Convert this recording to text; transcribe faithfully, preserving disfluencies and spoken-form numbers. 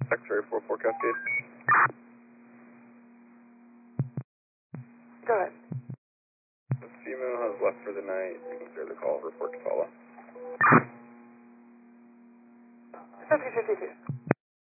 X-ray four four Cascade. Go ahead. The female has left for the night. You can clear the call. Report to follow. fifty fifty-two.